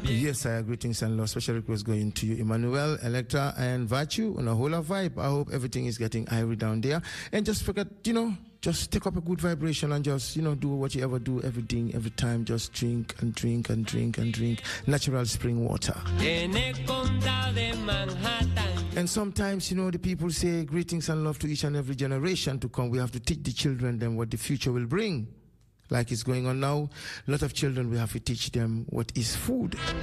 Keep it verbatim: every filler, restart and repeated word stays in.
Yes, I greetings and love. Special request going to you, Emmanuel, Electra, and Virtue on a whole of vibe. I hope everything is getting irie down there. And just forget, you know, just take up a good vibration and just, you know, do what you ever do, everything, every time. Just drink and drink and drink and drink natural spring water. And sometimes, you know, the people say greetings and love to each and every generation to come. We have to teach the children them what the future will bring. Like it's going on now, a lot of children, we have to teach them what is food.